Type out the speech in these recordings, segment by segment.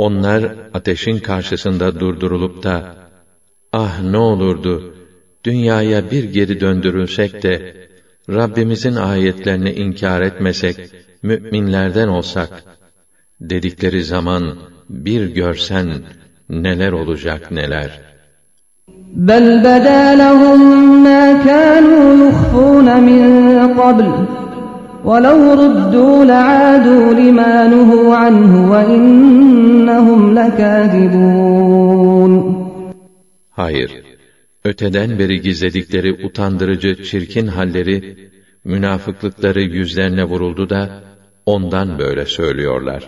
Onlar ateşin karşısında durdurulup da, ah ne olurdu, dünyaya bir geri döndürülsek de, Rabbimizin ayetlerini inkar etmesek, müminlerden olsak, dedikleri zaman, bir görsen, neler olacak neler. بَلْ بَدَا لَهُمْ مَا كَانُوا يُخْفُونَ مِنْ قَبْلُ وَلَوْ رُدُّوا لَعَادُوا لِمَا نُهُوا عَنْهُ وَإِنَّهُمْ لَكَاذِبُونَ Hayır, öteden beri gizledikleri utandırıcı, çirkin halleri, münafıklıkları yüzlerine vuruldu da, ondan böyle söylüyorlar.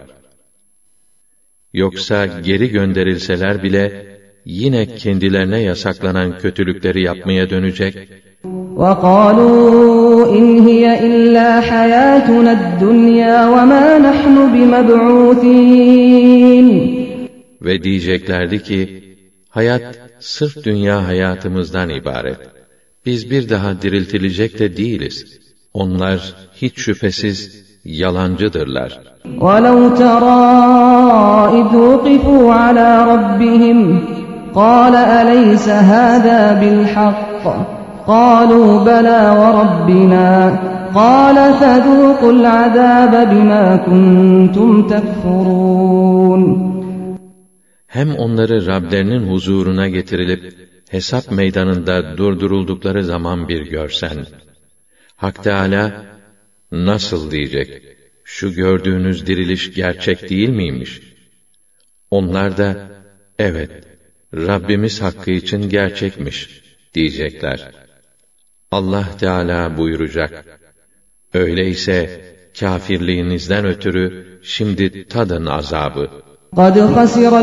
Yoksa geri gönderilseler bile, yine kendilerine yasaklanan kötülükleri yapmaya dönecek. وَقَالُوا إِنْ هِيَ إِلَّا حَيَاتُنَا الدُّنْيَا وَمَا نَحْنُ بِمَبْعُوثِينَ Ve diyeceklerdi ki, hayat sırf dünya hayatımızdan ibaret. Biz bir daha diriltilecek de değiliz. Onlar hiç şüphesiz yalancıdırlar. وَلَوْ تَرَى إِذْ وُقِفُوا عَلَى رَبِّهِمْ قَالَ أَلَيْسَ هَذَا بِالْحَقِّ قَالُوا بَلَى وَرَبِّنَا قَالَ فَذُوقُوا الْعَذَابَ بِمَا كُنْتُمْ تَكْفُرُونَ Hem onları Rablerinin huzuruna getirilip, hesap meydanında durduruldukları zaman bir görsen, Hak Teâlâ, nasıl diyecek, şu gördüğünüz diriliş gerçek değil miymiş? Onlar da, evet, Rabbimiz hakkı için gerçekmiş, diyecekler. Allah Teâlâ buyuracak, öyleyse, kâfirliğinizden ötürü, şimdi tadın azabı. قَدْ خَسِرَ